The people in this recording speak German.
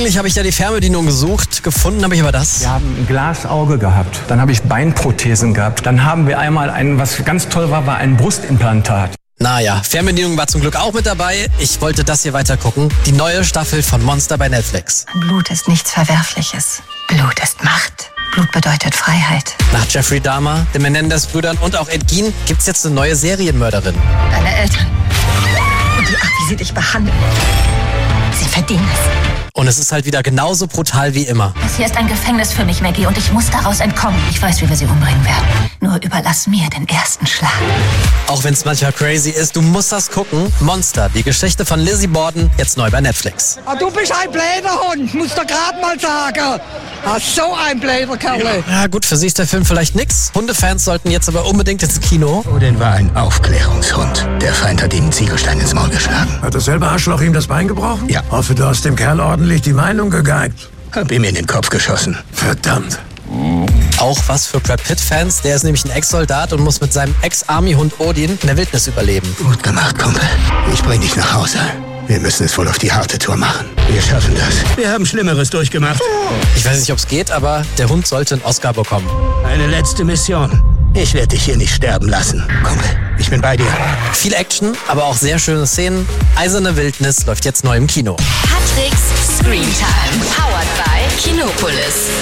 Eigentlich habe ich ja die Fernbedienung gesucht, gefunden habe ich aber das. Wir haben ein Glasauge gehabt, dann habe ich Beinprothesen gehabt, dann haben wir einmal was ganz toll war ein Brustimplantat. Naja, Fernbedienung war zum Glück auch mit dabei. Ich wollte das hier weiter gucken. Die neue Staffel von Monster bei Netflix. Blut ist nichts Verwerfliches. Blut ist Macht. Blut bedeutet Freiheit. Nach Jeffrey Dahmer, den Menendez-Brüdern und auch Ed Gein gibt's jetzt eine neue Serienmörderin. Deine Eltern und die Art, wie sie dich behandeln. Sie verdienen es. Und es ist halt wieder genauso brutal wie immer. Das hier ist ein Gefängnis für mich, Maggie, und ich muss daraus entkommen. Ich weiß, wie wir sie umbringen werden. Nur überlass mir den ersten Schlag. Auch wenn es manchmal crazy ist, du musst das gucken. Monster, die Geschichte von Lizzie Borden, jetzt neu bei Netflix. Du bist ein blöder Hund, musst du gerade mal sagen. So ein blöder Kerl. Ja gut, für sie ist der Film vielleicht nix. Hundefans sollten jetzt aber unbedingt ins Kino. Odin war ein Aufklärungshund. Der Feind hat ihm einen Ziegelstein ins Maul geschlagen. Hat dasselbe Arschloch ihm das Bein gebrochen? Ja. Hoffe, du hast dem Kerl ordentlich die Meinung gegeigt. Hab ihm in den Kopf geschossen. Verdammt. Auch was für Brad Pitt-Fans. Der ist nämlich ein Ex-Soldat und muss mit seinem Ex-Army-Hund Odin in der Wildnis überleben. Gut gemacht, Kumpel. Ich bring dich nach Hause. Wir müssen es wohl auf die harte Tour machen. Wir schaffen das. Wir haben Schlimmeres durchgemacht. Ich weiß nicht, ob es geht, aber der Hund sollte einen Oscar bekommen. Eine letzte Mission. Ich werde dich hier nicht sterben lassen. Kumpel, ich bin bei dir. Viel Action, aber auch sehr schöne Szenen. Eiserne Wildnis läuft jetzt neu im Kino. Patricks Screentime. Powered by Kinopolis.